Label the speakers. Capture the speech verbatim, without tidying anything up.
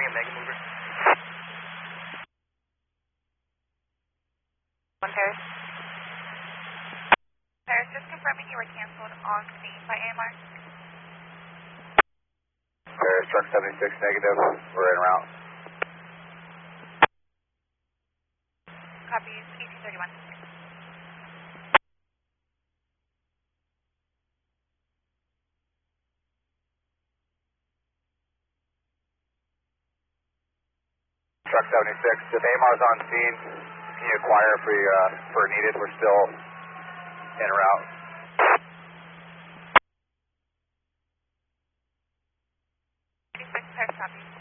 Speaker 1: a mega mover.
Speaker 2: One Paris. Paris, just confirming you were canceled on scene by A M R.
Speaker 1: Paris, truck seventy-six negative. We're en route.
Speaker 2: Copies, eighteen thirty-one.
Speaker 1: Truck seventy-six, if A M R's on scene, can you acquire for, uh, for needed? We're still en route.
Speaker 2: eighty-six, Paris, copy.